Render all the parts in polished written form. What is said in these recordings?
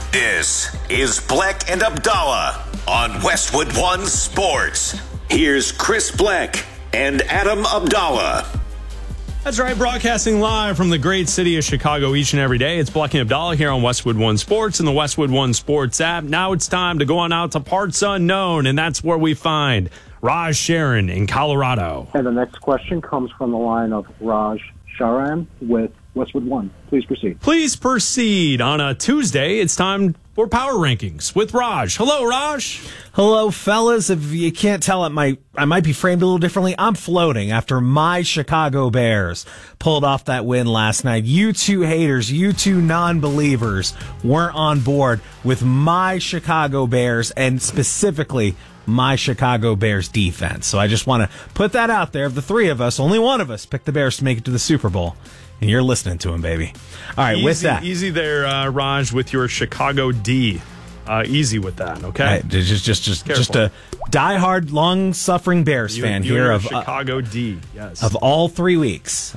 This is Bleck and Abdallah on Westwood One Sports. Here's Chris Bleck and Adam Abdallah. That's right, broadcasting live from the great city of Chicago each and every day. It's Bleck and Abdallah here on Westwood One Sports and the Westwood One Sports app. Now it's time to go on out to parts unknown, and that's where we find Raj Sharon in Colorado. And the next question comes from the line of Raj Sharan with Westwood One. Please proceed. Please proceed. On a Tuesday, it's time for Power Rankings with Raj. Hello, Raj. Hello, fellas. If you can't tell, I might be framed a little differently. I'm floating after my Chicago Bears pulled off that win last night. You two haters, you two non-believers weren't on board with my Chicago Bears and specifically my Chicago Bears defense. So I just want to put that out there. Of the three of us, only one of us picked the Bears to make it to the Super Bowl. And you're listening to him, baby. All right, with that. Easy there, Raj, with your Chicago D. Easy with that, okay? Right, just a diehard, long-suffering Bears fan here of Chicago D. Yes, of all 3 weeks.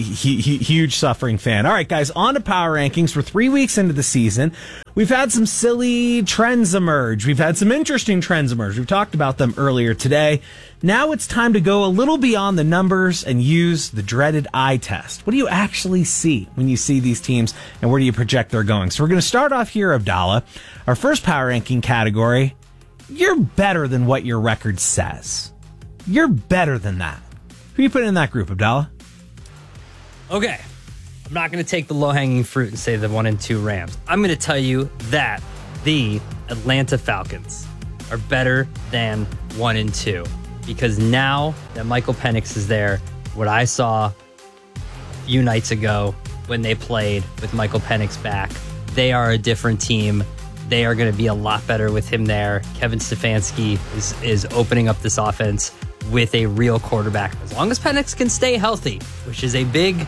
Huge suffering fan. All right, guys, on to Power Rankings. We're 3 weeks into the season. We've had some silly trends emerge. We've had some interesting trends emerge. We've talked about them earlier today. Now it's time to go a little beyond the numbers and use the dreaded eye test. What do you actually see when you see these teams, and where do you project they're going? So we're going to start off here, Abdallah. Our first Power Ranking category, you're better than what your record says. You're better than that. Who are you putting in that group, Abdallah? Okay. I'm not going to take the low-hanging fruit and say the 1 and 2 Rams. I'm going to tell you that the Atlanta Falcons are better than 1 and 2 because now that Michael Penix is there, what I saw a few nights ago when they played with Michael Penix back, they are a different team. They are going to be a lot better with him there. Kevin Stefanski is opening up this offense with a real quarterback. As long as Penix can stay healthy, which is a big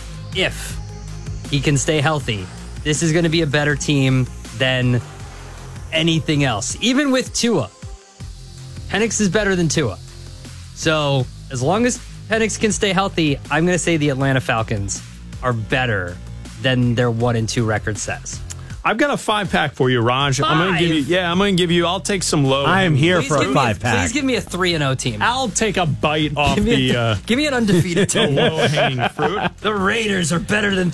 if he can stay healthy, this is going to be a better team than anything else. Even with Tua, Penix is better than Tua. So as long as Penix can stay healthy, I'm going to say the Atlanta Falcons are better than their 1 and 2 record says. I've got a 5-pack for you, Raj. I'm going to give you. I'll take some low. I am here for a 5-pack. Please give me a 3-0 team. I'll take a bite off give me an undefeated team. Low-hanging fruit. The Raiders are better than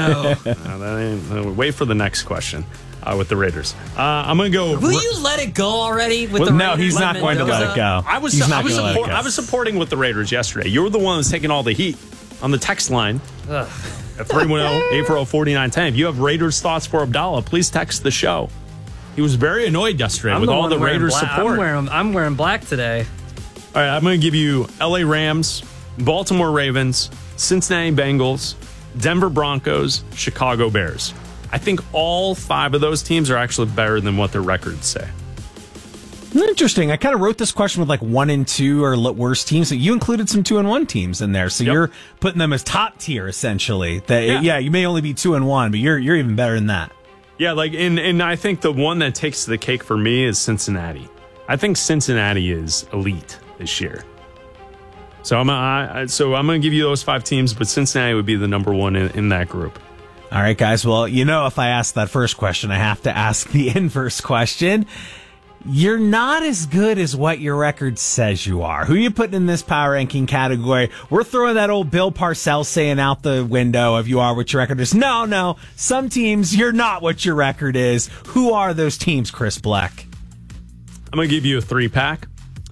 3-0. Wait for the next question with the Raiders. I'm going to go. Will you let it go already with the Raiders? No, he's not going to let it go. I was supporting with the Raiders yesterday. You were the one who's taking all the heat on the text line. Ugh. At 310-840-4910. If you have Raiders thoughts for Abdallah, please text the show. He was very annoyed yesterday with all the Raiders support. I'm wearing black today. All right, I'm going to give you LA Rams, Baltimore Ravens, Cincinnati Bengals, Denver Broncos, Chicago Bears. I think all 5 of those teams are actually better than what their records say. Interesting. I kind of wrote this question with like 1 and 2 or worse teams. So you included some 2 and 1 teams in there. So you're putting them as top tier essentially. You may only be 2 and 1, but you're even better than that. Yeah, and I think the one that takes the cake for me is Cincinnati. I think Cincinnati is elite this year. So I'm going to give you those 5 teams, but Cincinnati would be the number 1 in that group. All right, guys. Well, if I ask that first question, I have to ask the inverse question. You're not as good as what your record says you are. Who are you putting in this power ranking category? We're throwing that old Bill Parcells saying out the window of you are what your record is. No. Some teams, you're not what your record is. Who are those teams, Chris Bleck? I'm going to give you a 3-pack.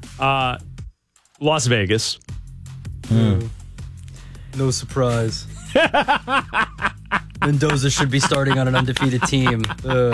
Las Vegas. No surprise. Mendoza should be starting on an undefeated team.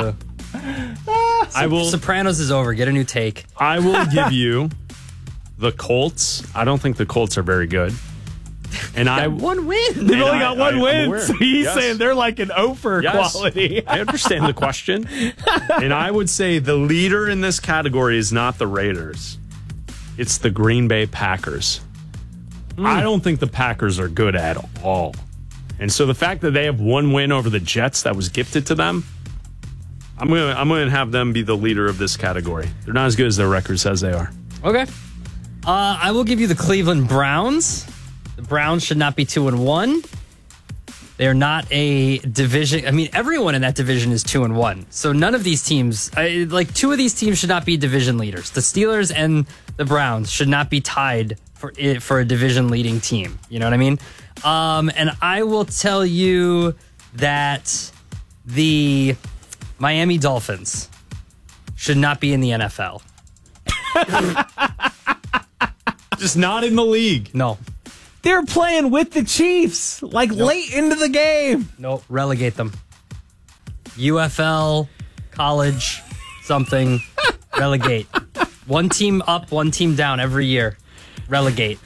Sopranos is over. Get a new take. I will give you the Colts. I don't think the Colts are very good. And I one win. They've only got one win. So he's saying they're like an over quality. I understand the question. And I would say the leader in this category is not the Raiders. It's the Green Bay Packers. I don't think the Packers are good at all. And so the fact that they have one win over the Jets that was gifted to them, I'm gonna have them be the leader of this category. They're not as good as their record says they are. Okay. I will give you the Cleveland Browns. The Browns should not be 2-1. They are not a division. I mean, everyone in that division is 2-1. So none of these teams, two of these teams should not be division leaders. The Steelers and the Browns should not be tied for a division leading team. You know what I mean? And I will tell you that the Miami Dolphins should not be in the NFL. Just not in the league. No. They're playing with the Chiefs, late into the game. Nope. Relegate them. UFL, college, something. Relegate. One team up, one team down every year. Relegate.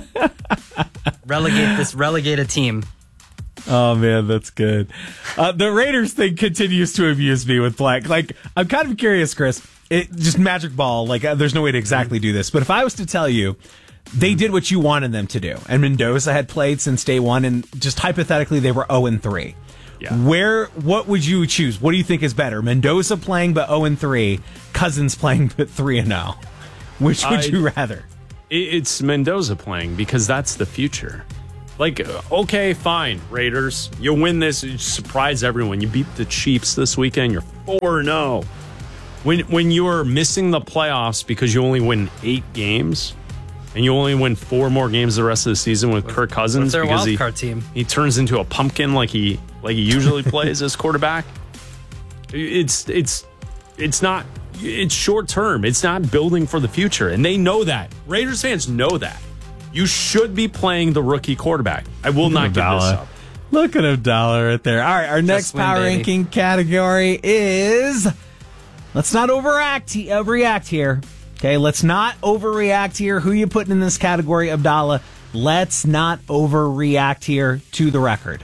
Relegate a team. Oh, man, that's good. The Raiders thing continues to amuse me with Black. I'm kind of curious, Chris. Just magic ball. There's no way to exactly do this. But if I was to tell you, they did what you wanted them to do, and Mendoza had played since day one, and just hypothetically, they were 0-3. Yeah. What would you choose? What do you think is better? Mendoza playing but 0-3, Cousins playing but 3-0. Which would you rather? It's Mendoza playing because that's the future. Okay, fine, Raiders. You win this, you surprise everyone. You beat the Chiefs this weekend, you're 4-0. When you're missing the playoffs because you only win 8 games and you only win 4 more games the rest of the season with Kirk Cousins their because wild card team? He turns into a pumpkin like he usually plays as quarterback. It's not. It's short term. It's not building for the future, and they know that. Raiders fans know that. You should be playing the rookie quarterback. I will not give this up. Look at $1 right there. All right, our next power ranking category is let's not react here. Okay, let's not overreact here. Who you putting in this category, Abdallah? Let's not overreact here to the record.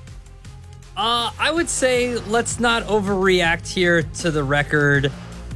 I would say let's not overreact here to the record.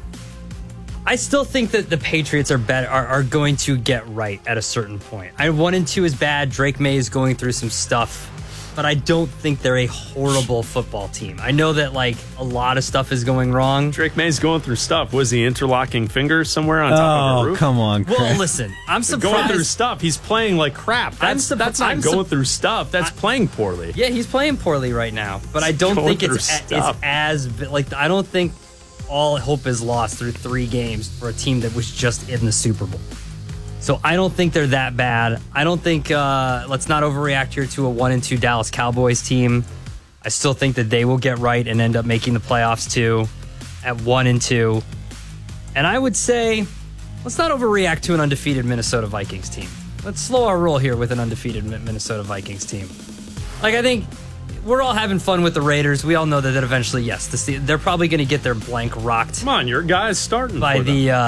I still think that the Patriots are going to get right at a certain point. 1-2 is bad. Drake May is going through some stuff, but I don't think they're a horrible football team. I know that a lot of stuff is going wrong. Drake May's going through stuff. Was he interlocking fingers somewhere on top of a roof? Oh, come on, Chris. Well, listen, I'm surprised. Going through stuff. He's playing like crap. That's not going through stuff. That's playing poorly. Yeah, he's playing poorly right now, but I don't think it's as I don't think all hope is lost through 3 games for a team that was just in the Super Bowl. So I don't think they're that bad. I don't think, let's not overreact here to a 1-2 Dallas Cowboys team. I still think that they will get right and end up making the playoffs too at 1-2. And I would say, let's not overreact to an undefeated Minnesota Vikings team. Let's slow our roll here with an undefeated Minnesota Vikings team. I think we're all having fun with the Raiders. We all know that eventually, yes, they're probably going to get their blank rocked. Come on, your guy's starting by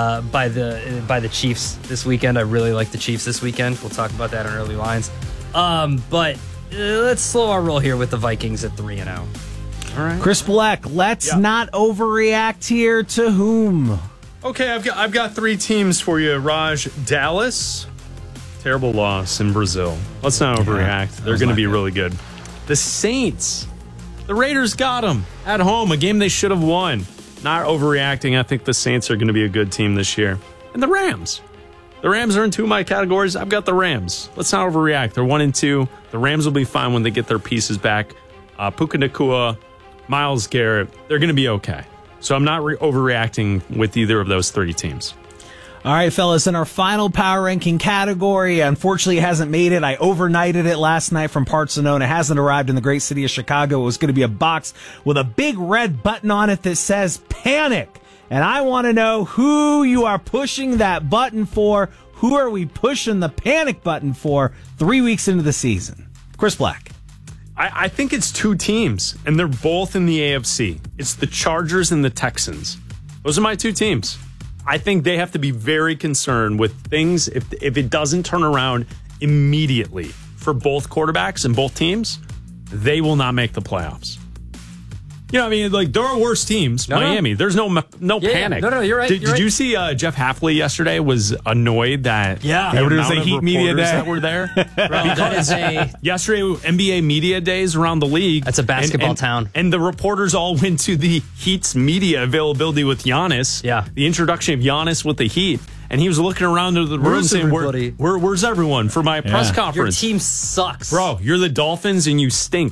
the Chiefs this weekend. I really like the Chiefs this weekend. We'll talk about that in early lines. But let's slow our roll here with the Vikings at 3-0. All right, Chris Black. Let's not overreact here to whom? Okay, I've got 3 teams for you, Raj. Dallas, terrible loss in Brazil. Let's not overreact. They're going to be really good. The Saints. The Raiders got them at home, a game they should have won. Not overreacting. I think the Saints are going to be a good team this year. And the Rams. The Rams are in 2 of my categories. I've got the Rams. Let's not overreact. They're 1-2. The Rams will be fine when they get their pieces back. Puka Nacua, Myles Garrett, they're going to be okay. So I'm not overreacting with either of those 3 teams. All right, fellas, in our final power ranking category, unfortunately it hasn't made it. I overnighted it last night from parts unknown. It hasn't arrived in the great city of Chicago. It was going to be a box with a big red button on it that says Panic. And I want to know who you are pushing that button for. Who are we pushing the panic button for 3 weeks into the season? Chris Black. I think it's 2 teams, and they're both in the AFC. It's the Chargers and the Texans. Those are my 2 teams. I think they have to be very concerned with things if it doesn't turn around immediately for both quarterbacks and both teams, they will not make the playoffs. You know, I mean, there are worse teams. Miami. There's no panic. No, you're right. Did you see Jeff Hafley yesterday was annoyed that it was a Heat media day that were there? Because yesterday NBA media days around the league. That's a basketball town. And the reporters all went to the Heat's media availability with Giannis. Yeah. The introduction of Giannis with the Heat. And he was looking around the room saying, where's everyone for my press conference? Your team sucks. Bro, you're the Dolphins and you stink.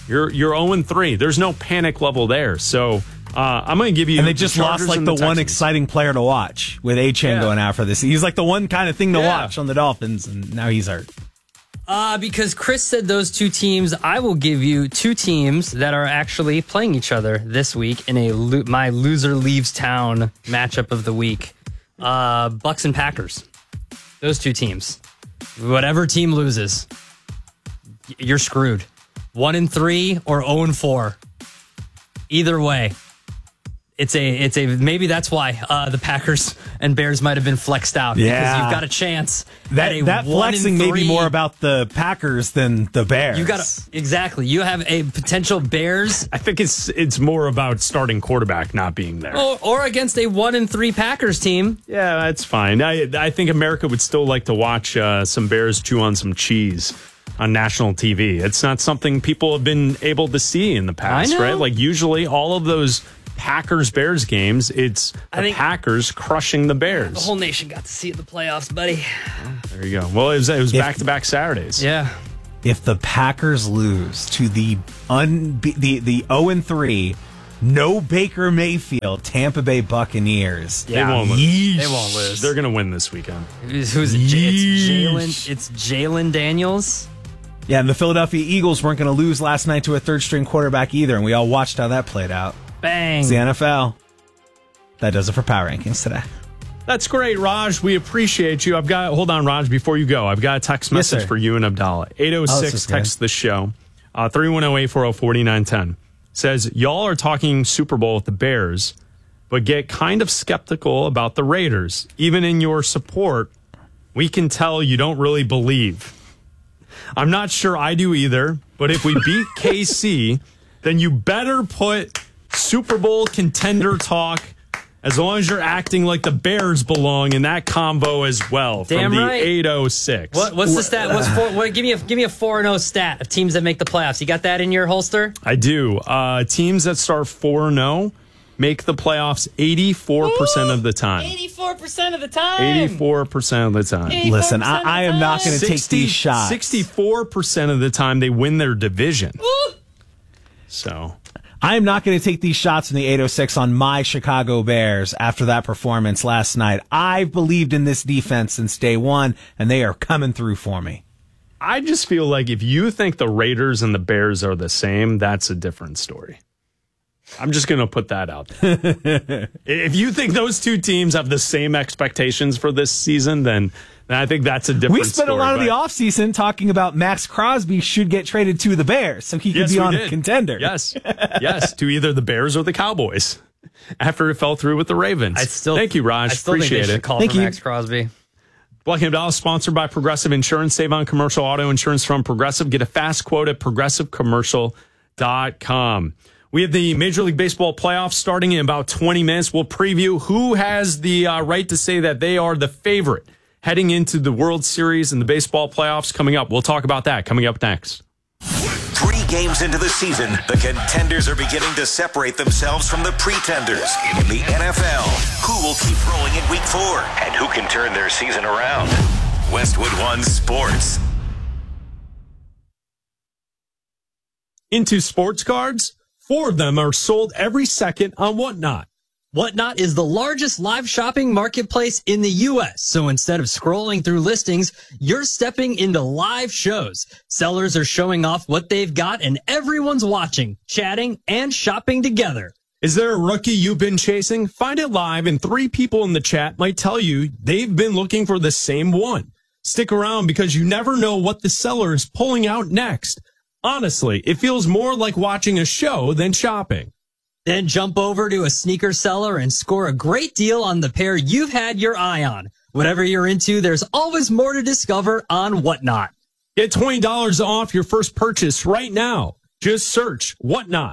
You're 0-3. There's no panic level there. So I'm going to give you. And they just lost Chargers like and the Texans. one exciting player to watch with A-Chain going out for this. He's like the one kind of thing to watch on the Dolphins, and now he's hurt. Because Chris said those two teams, I will give you two teams that are actually playing each other this week in a my loser leaves town matchup of the week. Bucks and Packers. Those two teams. Whatever team loses, you're screwed. 1-3 or 0-4. Either way. It's a maybe that's why the Packers and Bears might have been flexed out. Yeah. Because you've got a chance. That flexing may be more about the Packers than the Bears. You got exactly. You have a potential Bears I think it's more about starting quarterback not being there. or against a 1-3 Packers team. Yeah, that's fine. I think America would still like to watch some Bears chew on some cheese on national TV. It's not something people have been able to see in the past, I know. right? Like usually all of those Packers-Bears games, it's the Packers crushing the Bears. The whole nation got to see it in the playoffs, buddy. There you go. Well, it was back-to-back Saturdays. Yeah. If the Packers lose to the 0-3, no Baker Mayfield, Tampa Bay Buccaneers. They won't lose. They won't lose. They're going to win this weekend. Who's it? It's Jalen Daniels. Yeah, and the Philadelphia Eagles weren't going to lose last night to a third-string quarterback either, and we all watched how that played out. Bang. It's the NFL. That does it for Power Rankings today. That's great, Raj. We appreciate you. Hold on, Raj, before you go. I've got a text message for you and Abdallah. 806 text the show. 310-840-4910. Says, y'all are talking Super Bowl with the Bears, but get kind of skeptical about the Raiders. Even in your support, we can tell you don't really believe. I'm not sure I do either, but if we beat KC, then you better put Super Bowl contender talk as long as you're acting like the Bears belong in that combo as well. Damn from the right. 806. What's the stat? Give me a 4-0 stat of teams that make the playoffs. You got that in your holster? I do. Teams that start 4-0 make the playoffs 84% of the time. 84% of the time. 84% of the time. Listen, I am not going to take these shots. 64% of the time they win their division. Ooh. So I am not going to take these shots in the 806 on my Chicago Bears after that performance last night. I've believed in this defense since day one, and they are coming through for me. I just feel like if you think the Raiders and the Bears are the same, that's a different story. I'm just going to put that out there. If you think those two teams have the same expectations for this season, then I think that's a different story. We spent a lot of the offseason talking about Max Crosby should get traded to the Bears so he could be on a contender. Yes. Yes, to either the Bears or the Cowboys after it fell through with the Ravens. Thank you, Raj. I still Appreciate think they should it. call for Max Crosby. Black and Abdallah, sponsored by Progressive Insurance. Save on commercial auto insurance from Progressive. Get a fast quote at progressivecommercial.com. We have the Major League Baseball playoffs starting in about 20 minutes. We'll preview who has the right to say that they are the favorite heading into the World Series and the baseball playoffs coming up. We'll talk about that coming up next. 3 games into the season, the contenders are beginning to separate themselves from the pretenders. In the NFL, who will keep rolling in week 4 and who can turn their season around? Westwood One Sports. Into sports cards, 4 of them are sold every second on Whatnot. Whatnot is the largest live shopping marketplace in the U.S. So instead of scrolling through listings, you're stepping into live shows. Sellers are showing off what they've got and everyone's watching, chatting, and shopping together. Is there a rookie you've been chasing? Find it live and 3 people in the chat might tell you they've been looking for the same one. Stick around because you never know what the seller is pulling out next. Honestly, it feels more like watching a show than shopping. Then jump over to a sneaker seller and score a great deal on the pair you've had your eye on. Whatever you're into, there's always more to discover on Whatnot. Get $20 off your first purchase right now. Just search Whatnot,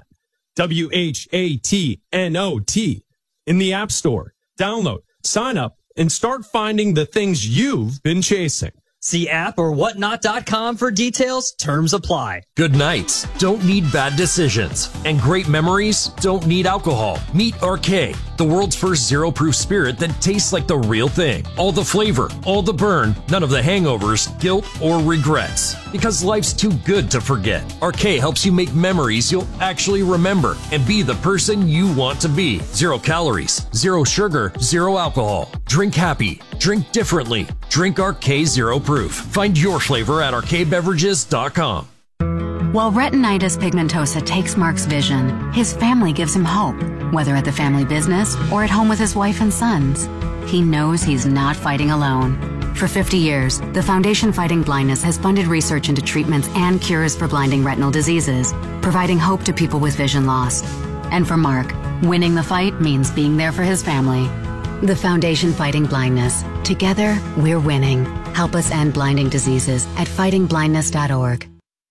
WHATNOT, in the App Store. Download, sign up, and start finding the things you've been chasing. See app or whatnot.com for details. Terms apply. Good nights don't need bad decisions, and great memories don't need alcohol. Meet RK, the world's first zero-proof spirit that tastes like the real thing. All the flavor, all the burn, none of the hangovers, guilt, or regrets. Because life's too good to forget. RK helps you make memories you'll actually remember and be the person you want to be. 0 calories, 0 sugar, 0 alcohol. Drink happy. Drink differently. Drink RK Zero Proof. Find your flavor at rkbeverages.com. While retinitis pigmentosa takes Mark's vision, his family gives him hope, whether at the family business or at home with his wife and sons. He knows he's not fighting alone. For 50 years, the Foundation Fighting Blindness has funded research into treatments and cures for blinding retinal diseases, providing hope to people with vision loss. And for Mark, winning the fight means being there for his family. The Foundation Fighting Blindness. Together, we're winning. Help us end blinding diseases at fightingblindness.org.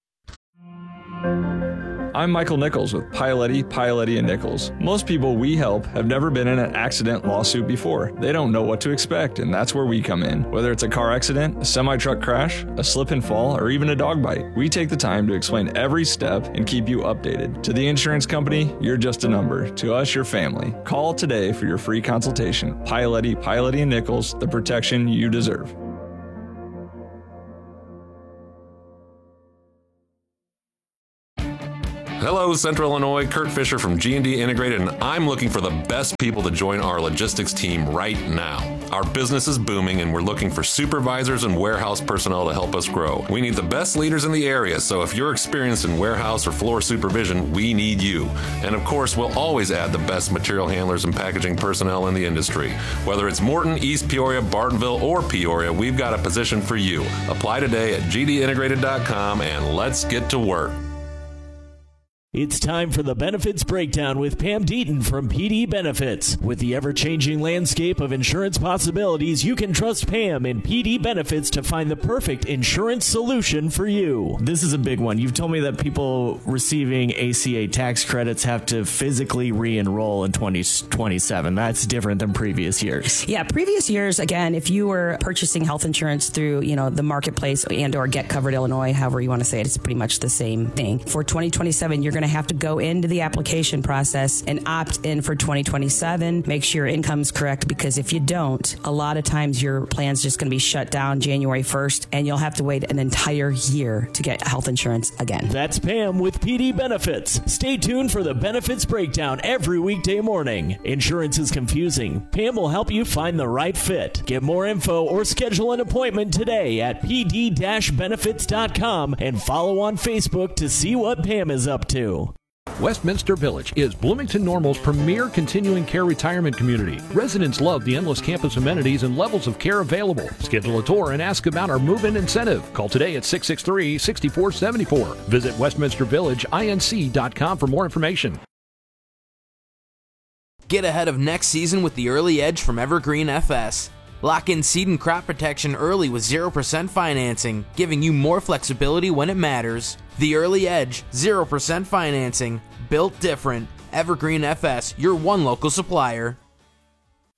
I'm Michael Nichols with Pialetti, & Nichols. Most people we help have never been in an accident lawsuit before. They don't know what to expect, and that's where we come in. Whether it's a car accident, a semi-truck crash, a slip and fall, or even a dog bite, we take the time to explain every step and keep you updated. To the insurance company, you're just a number. To us, your family. Call today for your free consultation. Pialetti, & Nichols, the protection you deserve. Hello, Central Illinois. Kurt Fisher from G&D Integrated, and I'm looking for the best people to join our logistics team right now. Our business is booming, and we're looking for supervisors and warehouse personnel to help us grow. We need the best leaders in the area, so if you're experienced in warehouse or floor supervision, we need you. And of course, we'll always add the best material handlers and packaging personnel in the industry. Whether it's Morton, East Peoria, Bartonville, or Peoria, we've got a position for you. Apply today at gdintegrated.com, and let's get to work. It's time for the Benefits Breakdown with Pam Deaton from PD Benefits. With the ever-changing landscape of insurance possibilities, you can trust Pam and PD Benefits to find the perfect insurance solution for you. This is a big one. You've told me that people receiving ACA tax credits have to physically re-enroll in 2027. That's different than previous years. Yeah, previous years, again, if you were purchasing health insurance through, the marketplace and or Get Covered Illinois, however you want to say it, it's pretty much the same thing. For 2027, you're going to have to go into the application process and opt in for 2027. Make sure your income's correct, because if you don't, a lot of times your plan's just going to be shut down January 1st, and you'll have to wait an entire year to get health insurance again. That's Pam with PD Benefits. Stay tuned for the Benefits Breakdown every weekday morning. Insurance is confusing. Pam will help you find the right fit. Get more info or schedule an appointment today at pd-benefits.com and follow on Facebook to see what Pam is up to. Westminster Village is Bloomington Normal's premier continuing care retirement community. Residents love the endless campus amenities and levels of care available. Schedule a tour and ask about our move-in incentive. Call today at 663-6474. Visit westminstervillageinc.com for more information. Get ahead of next season with the early edge from Evergreen FS. Lock in seed and crop protection early with 0% financing, giving you more flexibility when it matters. The early edge, 0% financing, built different. Evergreen FS, your one local supplier.